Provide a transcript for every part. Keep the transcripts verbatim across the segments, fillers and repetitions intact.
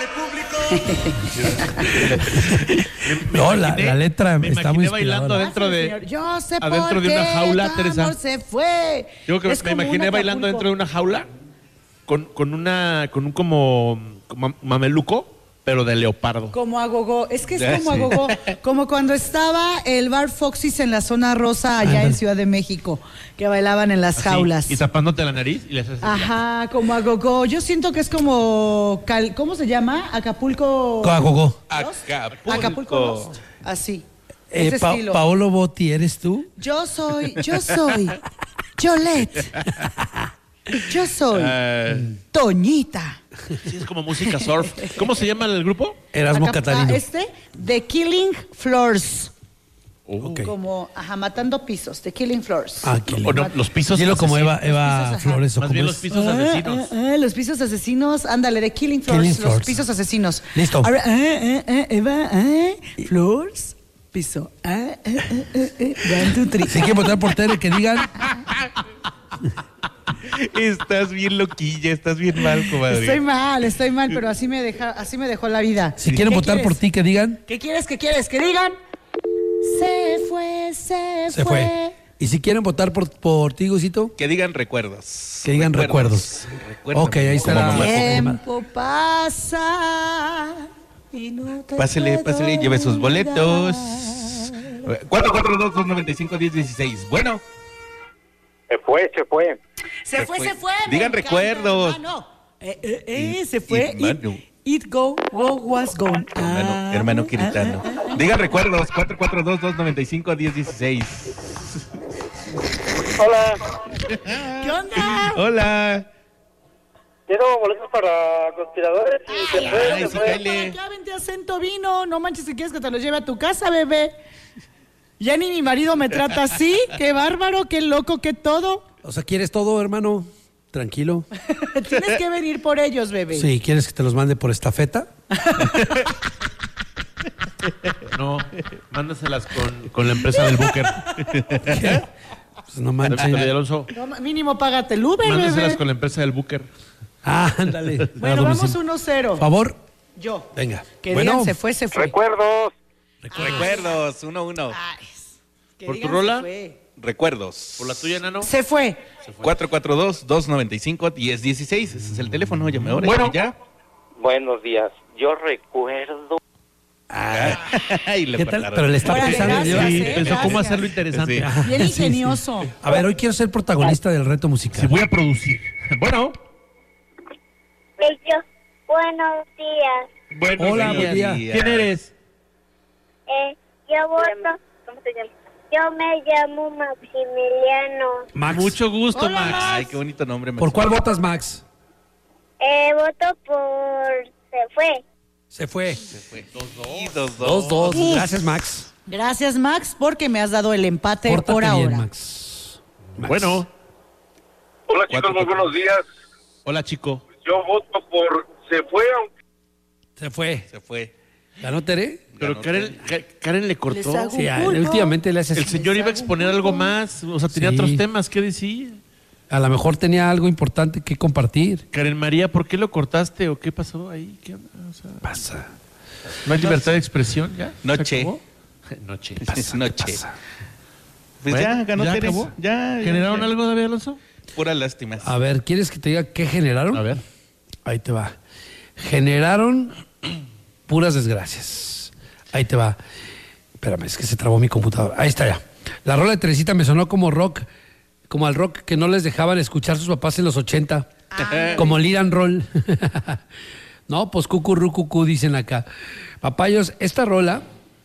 No, la, la letra me está muy bailando inspiradora. adentro de, Yo sé adentro por de una qué jaula, tu Teresa. amor se fue. Yo creo Es que me como imaginé un bailando Acapulco. dentro de una jaula con, con una con un como, como mameluco, pero de leopardo. Como agogó, es que es Ya, como sí. agogó, como cuando estaba el bar Foxys en la zona rosa allá en Ciudad de México, que bailaban en las Así, jaulas. y tapándote la nariz y le haces así. Ajá, como agogó. Yo siento que es como, cal- ¿cómo se llama? Acapulco. Coagogó. Acapulco. Acapulco Lost. Así. Eh, ese Pa- estilo. Paolo Botti, ¿eres tú? Yo soy, yo soy, Yolette. Yo soy Eh, Toñita. sí, es como música surf. ¿Cómo se llama el grupo? Erasmo Acá- Catalino. ah, Este, The Killing Floors. Ok. Como, ajá, matando pisos, The Killing Floors. Ah, qué O lindo. no, los pisos. Dilo como Eva, asesinos. Eva pisos, ajá. Flores o Más como bien es. los pisos asesinos. Ah, ah, los pisos asesinos, ándale, The Killing Floors, Killing los Floors. pisos asesinos. Listo. Ahora, ah, ah, ah, Eva, ah, Floors, piso. Ah, ah, ah, ah, ah, one, two, three. Si quieren votar por Tere, que digan. Estás bien loquilla, estás bien mal, comadre. Estoy mal, estoy mal, pero así me deja, así me dejó la vida. Si quieren ¿Qué votar por quieres? ti, que digan. ¿Qué quieres? ¿Qué quieres? Que digan. Se fue, se, Se fue. Y si quieren votar por, por ti, Gusito, Que digan recuerdos. que digan recuerdos. Recuérdame. Ok, ahí está Como la- mamá. Tiempo pasa y no te Pásele, puedo pásele, lleve sus boletos. olvidar. cuatro cuatro dos, dos nueve cinco, diez dieciséis. Bueno, Se fue, se fue. Se Se fue, fue. se fue. me Digan encanta, recuerdos. hermano. Eh, eh, eh, Y- se fue. y, mano. It, it go, go, was gone. hermano, Ah, hermano ah, quiritano. ah, ah. Digan recuerdos. cuatro cuatro dos, dos nueve cinco, diez dieciséis. Hola, ¿Qué onda? Hola. quiero boletos para conspiradores y se fue, ay, se sí, fue. Kyle. ¿Para qué vente acento vino? No manches, si quieres que te lo lleve a tu casa, bebé. Ya ni mi marido me trata así. Qué bárbaro, qué loco, qué todo. O sea, ¿quieres todo, hermano? Tranquilo. Tienes que venir por ellos, bebé. Sí, ¿quieres que te los mande por estafeta? No, mándaselas con, con la empresa del Booker. Pues no Felipe manches. Alonso, No, mínimo págate el Uber, mándaselas bebé. con la empresa del Booker. Ah, ándale. Bueno, A vamos domicilio. uno cero. Favor, Yo. venga. Que Bueno, digan se fue, se fue. Recuerdos. Recuerdos. Uno, uno. Ay, que ¿Por tu digan rola? Se fue. Recuerdos. ¿Por la tuya, Nano? Se fue. cuatro cuatro dos, dos nueve cinco, diez dieciséis. Ese es el teléfono. Llame ahora. Bueno. Ya. Buenos días. Yo recuerdo. Ay, le ¿qué tal? faltaron. Pero le está Órale, pensando. gracias, yo- Sí, eh, pensó cómo gracias. hacerlo interesante. Sí. Ajá. Bien Sí, sí. ingenioso. A ver, hoy quiero ser protagonista del reto musical. Sí, voy a producir. Bueno. Yo, buenos días. Buenos Hola, días. buen día. ¿Quién eres? Eh, yo voto. ¿Cómo te llamas? Yo me llamo Maximiliano. Max. Mucho gusto, Hola, Max. Max. Ay, qué bonito nombre. ¿Por cuál votas, Max? Eh, voto por... Se fue. Se fue. Sí, dos, dos. Dos, dos. Uf. Gracias, Max. Gracias, Max, porque me has dado el empate Pórtate por bien, ahora. Max. Max. Bueno. Hola chicos, muy buenos días. Hola, chico. Yo voto por se fue, aunque Se fue. Se fue. ¿Ganó Tere? Pero Ganó Karen, Ka- Karen le Les cortó. hago- Sí, a- pulpo. últimamente le hace El así. señor iba a exponer algo más. O sea, tenía Sí. otros temas que decir. A lo mejor tenía algo importante que compartir. Karen María, ¿por qué lo cortaste o qué pasó ahí? ¿Qué onda? O sea, Pasa. ¿no hay libertad de expresión ya? ¿Se Noche. acabó? Noche. Es noche. Pasa. Pues Bueno, ya, ganó ¿ya Tere. acabó? Ya, ya, ¿Generaron ya. algo, David Alonso? Puras lástimas. A ver, ¿quieres que te diga qué generaron? A ver. Ahí te va. Generaron puras desgracias. Ahí te va. Espérame, es que se trabó mi computadora. Ahí está ya. La rola de Teresita me sonó como rock, como al rock que no les dejaban escuchar sus papás en los ochenta. Como el and roll. No, pues cucurru cucú dicen acá. Papayos, esta rola...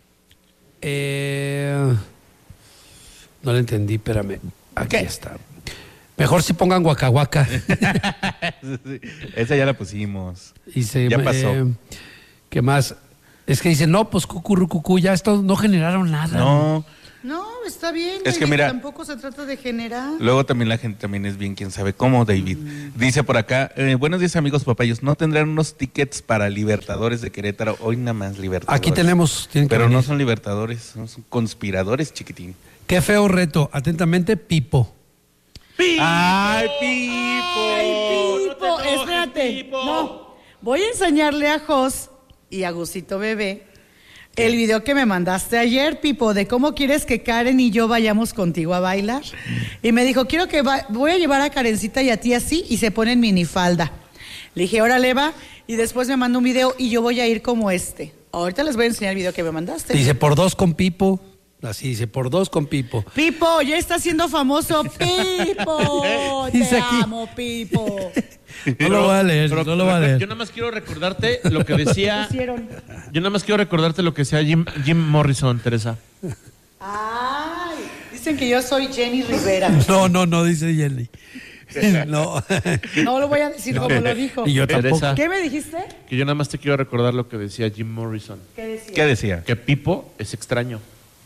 eh, no la entendí, espérame. Aquí está. Mejor si pongan guacahuaca. Sí, esa ya la pusimos. Y se, Ya pasó. eh, ¿qué más? Es que dicen, no, pues cucurru cucú, ya esto no generaron nada. No, No, está bien. Es que David, mira- tampoco se trata de generar. luego también la gente también es bien quién sabe cómo, David. Dice por acá, eh, buenos días amigos papayos, ¿no tendrán unos tickets para Libertadores de Querétaro? Hoy nada más Libertadores. Aquí tenemos, tienen que Pero no venir. son Libertadores, son conspiradores, chiquitín. Qué feo reto. Atentamente, Pipo. ¡Ay, Pipo! Ay, Pipo, espérate. No. voy a enseñarle a Jos y a Gusito Bebé el video que me mandaste ayer, Pipo, de cómo quieres que Karen y yo vayamos contigo a bailar. Y me dijo, quiero que va- voy a llevar a Karencita y a ti así, y se pone en minifalda. Le dije, órale, va, y después me manda un video y yo voy a ir como este. Ahorita les voy a enseñar el video que me mandaste. Dice por dos con Pipo. Así dice, por dos con Pipo. Pipo, ya está siendo famoso. Pipo, te Dice aquí. amo, Pipo. No lo va a leer, Pero, no lo va a yo leer. nada más quiero recordarte lo que decía. Pusieron. Yo nada más quiero recordarte lo que decía Jim, Jim Morrison, Teresa. Ay, dicen que yo soy Jenny Rivera. No, no, no, dice Jenny. No. No lo voy a decir como lo dijo. Y yo tampoco. Teresa. ¿Qué me dijiste? Que yo nada más te quiero recordar lo que decía Jim Morrison. ¿Qué decía? ¿Qué decía? Que Pipo es extraño.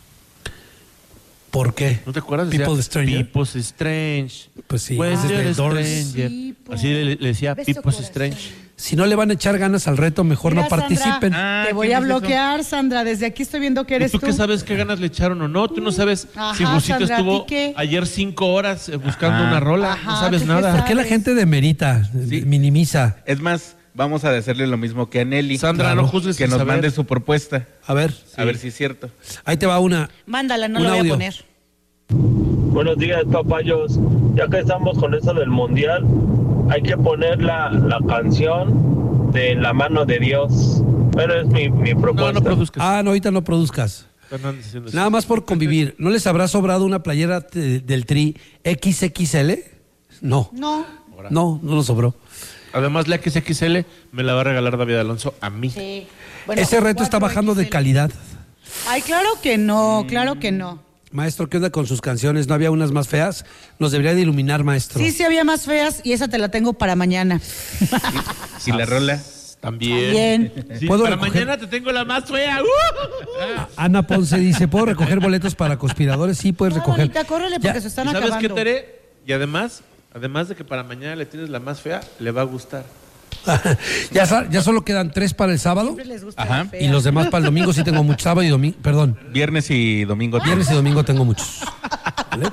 ¿Por qué? ¿No te acuerdas? People Decía, Stranger. People's Strange. Pues sí, When ese es you're de Doors. stranger. Pipo. Así le, le decía Beso People's corazón. Strange. Si no le van a echar ganas al reto, mejor Mira, no participen. Sandra, Ah, te voy ¿quién a es eso? bloquear, Sandra. Desde aquí estoy viendo que ¿Y eres tú tú. qué sabes qué ganas le echaron o no? Tú no sabes Ajá, si Gusito Sandra, ¿a estuvo ti qué? ayer cinco horas eh, buscando Ajá. una rola. Ajá, no sabes ¿tú qué nada. sabes? ¿Por qué la gente demerita, Sí. minimiza? Es más, vamos a decirle lo mismo que a Nelly. Sandra, Claro. no juzgues Que sin nos saber. mande su propuesta. A ver, A ver si es cierto. ahí te va una. Mándala, no Un la voy audio. a poner. Buenos días, papayos. Ya que estamos con eso del mundial, hay que poner la, la canción de La mano de Dios. Pero es mi, mi No, propuesta. no produzcas. Ah, no, ahorita no produzcas. Fernández haciendo eso. Nada más por convivir. ¿No les habrá sobrado una playera te- del Tri equis equis ele? No. No. No, no nos sobró. Además, la X X L me la va a regalar David Alonso a mí. Sí. Bueno, Ese reto está cuatro bajando de equis ele. calidad. Ay, claro que no, claro que no. Maestro, ¿qué onda con sus canciones? ¿No había unas más feas? Nos debería de iluminar, maestro. Sí, sí había más feas y esa te la tengo para mañana. ¿Y la rola? También. Bien. Sí, ¿Puedo para recoger? mañana te tengo la más fea. ¡Uh! Ana Ponce dice, ¿puedo recoger boletos para conspiradores? Sí, puedes No, recoger. Anita, córrele porque Ya, se están ¿Y ¿Sabes acabando. qué, Tere? Y además, además de que para mañana le tienes la más fea, le va a gustar. ya, sa- ya solo quedan tres para el sábado Siempre les gusta Ajá. la fea. y los demás para el domingo. Sí tengo muchos. Sábado y domingo, perdón. Viernes y domingo. Viernes y domingo tengo muchos. ¿Vale?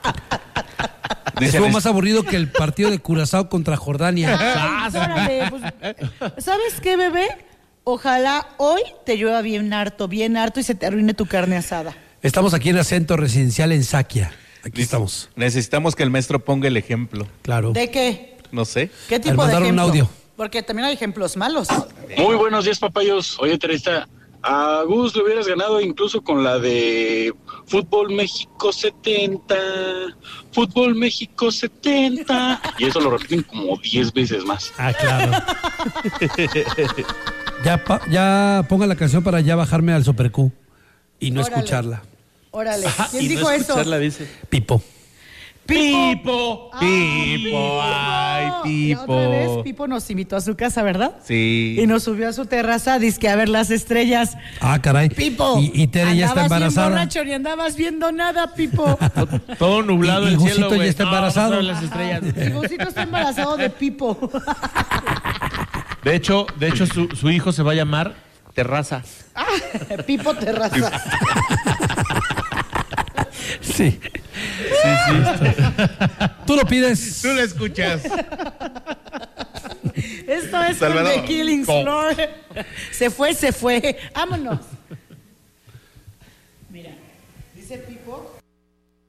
Dice Estuvo Alex- más aburrido que el partido de Curazao contra Jordania. Ay, órale, pues, ¿sabes qué, bebé? Ojalá hoy te llueva bien harto, bien harto y se te arruine tu carne asada. Estamos aquí en Acento Residencial en Saquia. Aquí dice, estamos. Necesitamos que el maestro ponga el ejemplo. Claro. ¿De qué? No sé. ¿Qué Al tipo de mandar un ejemplo? audio. Porque también hay ejemplos malos. Muy buenos días, papayos. Oye, Teresa, a Gus le hubieras ganado incluso con la de Fútbol México setenta, Fútbol México setenta. Y eso lo repiten como diez veces más. Ah, claro. ya, pa- ya ponga la canción para ya bajarme al Super Q y no Órale. escucharla. Órale, ¿quién y dijo no eso? escucharla, dice. Pipo. Pipo. Pipo, ay, Y Pipo. otra vez Pipo nos invitó a su casa, ¿verdad? Sí. Y nos subió a su terraza, dizque a ver las estrellas. Ah, caray. Pipo, Y, y Tere ya está andabas bien embarazada. borracho, ni andabas viendo nada, Pipo. Todo nublado Y- y el Gusito cielo, ya güey. está No, embarazado. no, las estrellas. Y Gusito está embarazado de Pipo. De hecho, de hecho su, su hijo se va a llamar Terraza. Pipo Terraza. Sí. Sí, sí. Tú lo pides. Tú lo escuchas. Esto es Salvador. con The Killing Co- Floor. Se fue, se fue. Vámonos.